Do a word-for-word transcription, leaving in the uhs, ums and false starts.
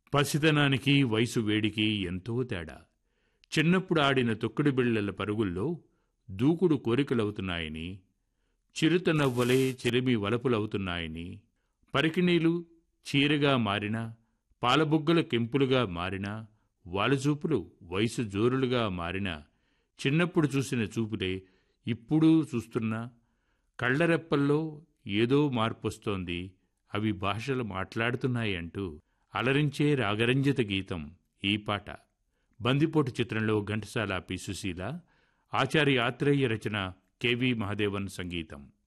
పసితనానికి వయసు వేడికి ఎంతో తేడా. చిన్నప్పుడు ఆడిన తొక్కుడు బిళ్ళల పరుగుల్లో దూకుడు కోరికలవుతున్నాయని, చిరుత నవ్వలే చిలిమి వలపులవుతున్నాయని, పరికిణీలు చీరగా మారినా, పాలబుగ్గల కెంపులుగా మారినా, వాలుచూపులు వయసు జోరులుగా మారినా, చిన్నప్పుడు చూసిన చూపులే ఇప్పుడు చూస్తున్నా, కళ్ళరెప్పల్లో ఏదో మార్పొస్తోంది, అవి భాషలు మాట్లాడుతున్నాయి అంటూ అలరించే రాగరంజిత గీతం ఈ పాట. బందిపోటు చిత్రంలో ఘంటసాల పి. సుశీల, ఆచార్య ఆత్రేయ రచన, కెవి మహదేవన్ సంగీతం.